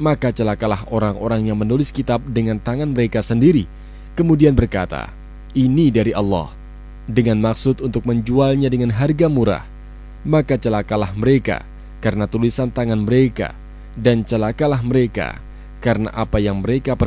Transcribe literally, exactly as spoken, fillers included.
maka celakalah orang-orang yang menulis kitab dengan tangan mereka sendiri, kemudian berkata, "Ini dari Allah," dengan maksud untuk menjualnya dengan harga murah. Maka celakalah mereka karena tulisan tangan mereka, dan celakalah mereka karena apa yang mereka